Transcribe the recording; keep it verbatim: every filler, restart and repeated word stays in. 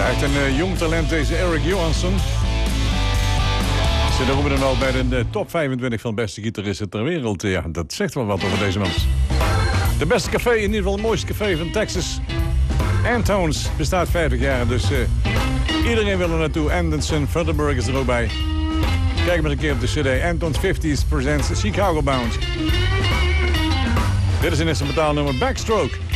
Echt een uh, jong talent, deze Eric Johansson. Ze roepen hem al bij de, de top vijfentwintig van de beste gitaristen ter wereld. Ja, dat zegt wel wat over deze man. De beste café, in ieder geval het mooiste café van Texas. Antones bestaat vijftig jaar, dus uh, iedereen wil er naartoe. Anderson, Vandenberg is er ook bij. Kijk maar een keer op de cd. Antones fifties presents Chicago Bound. Dit is een instrumentaal nummer, Backstroke.